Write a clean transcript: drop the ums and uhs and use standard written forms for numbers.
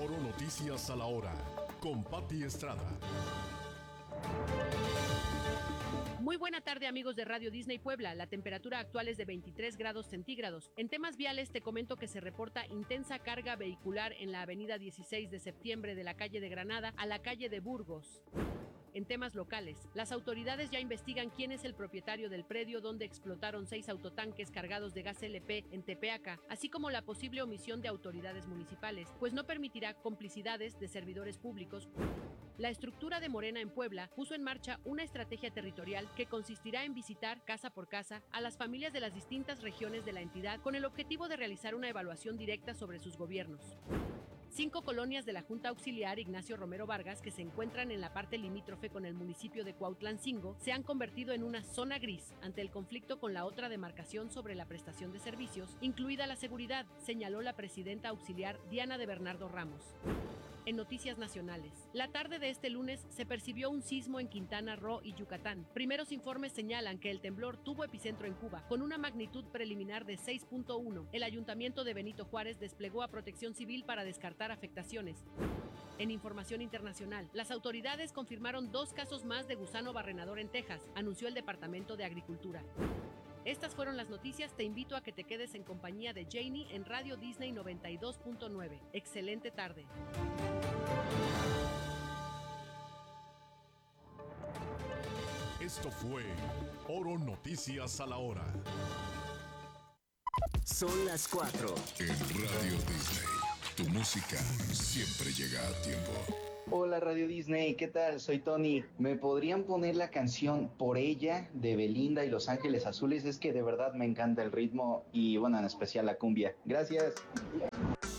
Oro Noticias a la hora, con Pati Estrada. Muy buena tarde, amigos de Radio Disney Puebla. La temperatura actual es de 23 grados centígrados. En temas viales te comento que se reporta intensa carga vehicular en la avenida 16 de septiembre de la calle de Granada a la calle de Burgos. En temas locales, las autoridades ya investigan quién es el propietario del predio donde explotaron 6 autotanques cargados de gas LP en Tepeaca, así como la posible omisión de autoridades municipales, pues no permitirá complicidades de servidores públicos. La estructura de Morena en Puebla puso en marcha una estrategia territorial que consistirá en visitar casa por casa a las familias de las distintas regiones de la entidad con el objetivo de realizar una evaluación directa sobre sus gobiernos. 5 colonias de la Junta Auxiliar Ignacio Romero Vargas, que se encuentran en la parte limítrofe con el municipio de Cuautlancingo, se han convertido en una zona gris ante el conflicto con la otra demarcación sobre la prestación de servicios, incluida la seguridad, señaló la presidenta auxiliar Diana de Bernardo Ramos. En noticias nacionales, la tarde de este lunes se percibió un sismo en Quintana Roo y Yucatán. Primeros informes señalan que el temblor tuvo epicentro en Cuba, con una magnitud preliminar de 6.1. El ayuntamiento de Benito Juárez desplegó a Protección Civil para descartar afectaciones. En información internacional, las autoridades confirmaron 2 casos más de gusano barrenador en Texas, anunció el Departamento de Agricultura. Estas fueron las noticias. Te invito a que te quedes en compañía de Janie en Radio Disney 92.9. Excelente tarde. Esto fue Oro Noticias a la hora. Son las 4. En Radio Disney, tu música siempre llega a tiempo. Hola Radio Disney, ¿qué tal? Soy Tony. ¿Me podrían poner la canción Por Ella de Belinda y Los Ángeles Azules? Es que de verdad me encanta el ritmo y bueno, en especial la cumbia. Gracias.